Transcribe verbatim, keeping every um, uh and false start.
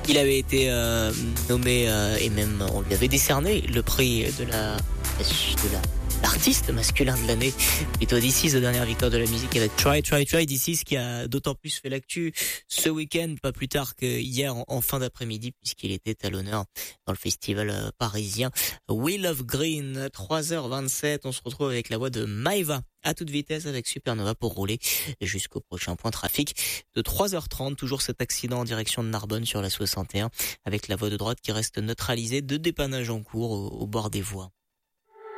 Il avait été euh, nommé euh, et même on lui avait décerné le prix de la de la l'artiste masculin de l'année. Plutôt D C, la dernière victoire de la musique avec Try Try Try. D C, ce qui a d'autant plus fait l'actu ce week-end, pas plus tard que hier en, en fin d'après-midi, puisqu'il était à l'honneur dans le festival euh, parisien Wheel of Green. trois heures vingt-sept, on se retrouve avec la voix de Maeva à toute vitesse avec Supernova pour rouler jusqu'au prochain point trafic de trois heures trente. Toujours cet accident en direction de Narbonne sur la soixante et un avec la voie de droite qui reste neutralisée, de dépannage en cours au, au bord des voies.